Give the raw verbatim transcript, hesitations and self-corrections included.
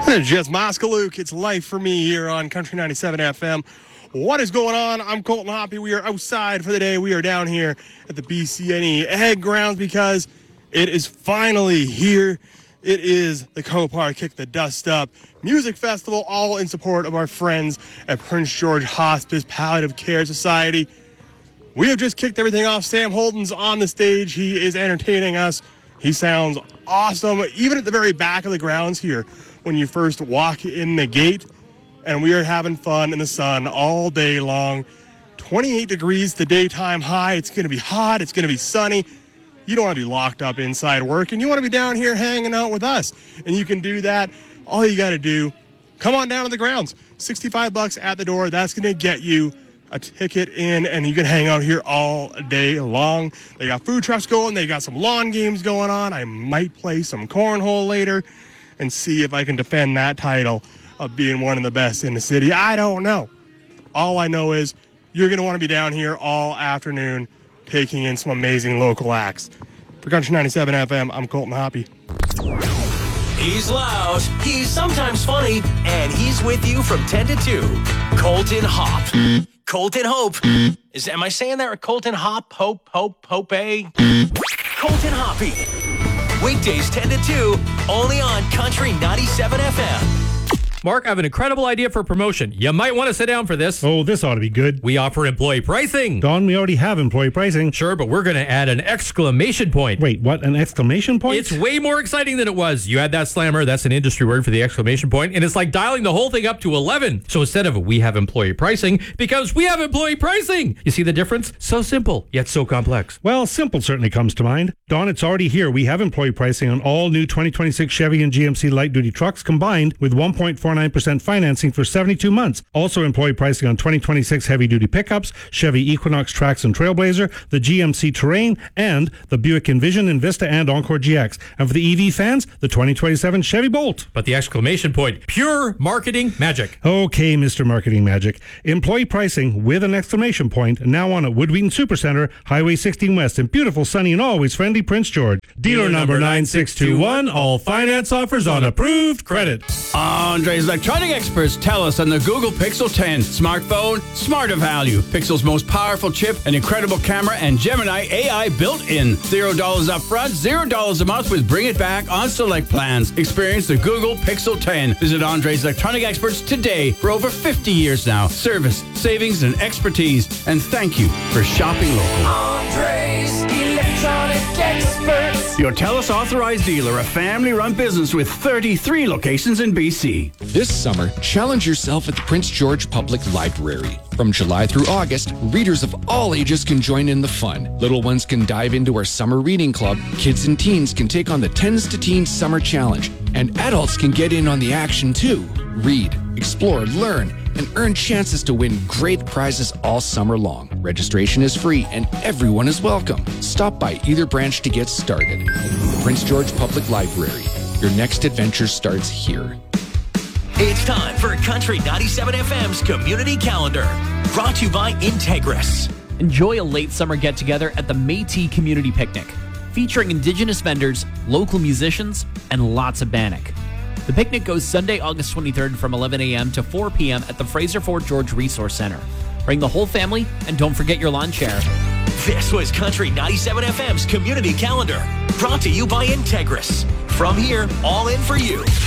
Just Moskaluk, it's life for me here on Country ninety-seven F M. What is going on? I'm Colton Hoppy. We are outside for the day. We are down here at the B C N E Ag Grounds because it is finally here. It is the Copar Kick the Dust Up Music Festival, all in support of our friends at Prince George Hospice Palliative Care Society. We have just kicked everything off. Sam Holden's on the stage. He is entertaining us. He sounds awesome, even at the very back of the grounds here when you first walk in the gate. And we are having fun in the sun all day long. twenty-eight degrees the daytime high. It's going to be hot. It's going to be sunny. You don't want to be locked up inside work, and you want to be down here hanging out with us. And you can do that. All you got to do, come on down to the grounds. sixty-five bucks at the door. That's going to get you a ticket in, and you can hang out here all day long. They got food trucks going. They got some lawn games going on. I might play some cornhole later and see if I can defend that title of being one of the best in the city. I don't know. All I know is you're going to want to be down here all afternoon taking in some amazing local acts. For Country ninety-seven F M, I'm Colton Hoppy. He's loud, he's sometimes funny, and he's with you from ten to two. Colton Hop. Colton Hope. Is Am I saying that right? Colton Hop, Hope, Hope, Hope, A? Colton Hoppy. Weekdays ten to two, only on Country ninety-seven F M. Mark, I have an incredible idea for promotion. You might want to sit down for this. Oh, this ought to be good. We offer employee pricing. Don, we already have employee pricing. Sure, but we're going to add an exclamation point. Wait, what? An exclamation point? It's way more exciting than it was. You add that slammer, that's an industry word for the exclamation point, and it's like dialing the whole thing up to eleven. So instead of we have employee pricing, because we have employee pricing. You see the difference? So simple, yet so complex. Well, simple certainly comes to mind. Don, it's already here. We have employee pricing on all new twenty twenty-six Chevy and G M C light-duty trucks combined with one point four nine percent financing for seventy-two months. Also employee pricing on twenty twenty-six heavy-duty pickups, Chevy Equinox Trax and Trailblazer, the G M C Terrain, and the Buick Envision, Envista, and Encore G X. And for the E V fans, the twenty twenty-seven Chevy Bolt. But the exclamation point, pure marketing magic. Okay, Mister Marketing Magic. Employee pricing with an exclamation point now on at Wood Wheaton Supercenter, Highway sixteen West in beautiful, sunny, and always friendly Prince George. Dealer number nine six two one. All finance offers on approved credit. Andre's Electronic Experts tell us on the Google Pixel ten. Smartphone, smarter value. Pixel's most powerful chip, an incredible camera, and Gemini A I built in. Zero dollars up front, zero dollars a month with Bring It Back on select plans. Experience the Google Pixel ten. Visit Andre's Electronic Experts today for over fifty years now. Service, savings, and expertise. And thank you for shopping local. Andre's Electronic Experts. Your TELUS authorized dealer, a family-run business with thirty-three locations in B C. This summer, challenge yourself at the Prince George Public Library. From July through August, readers of all ages can join in the fun. Little ones can dive into our summer reading club, kids and teens can take on the Tens to Teens Summer Challenge, and adults can get in on the action too. Read, explore, learn, and earn chances to win great prizes all summer long. Registration is free and everyone is welcome. Stop by either branch to get started. Prince George Public Library. Your next adventure starts here. It's time for Country ninety-seven F M's Community Calendar. Brought to you by Integris. Enjoy a late summer get-together at the Métis Community Picnic, featuring Indigenous vendors, local musicians, and lots of bannock. The picnic goes Sunday, August twenty-third from eleven a.m. to four p.m. at the Fraser Fort George Resource Center. Bring the whole family, and don't forget your lawn chair. This was Country ninety-seven F M's Community Calendar. Brought to you by Integris. From here, all in for you.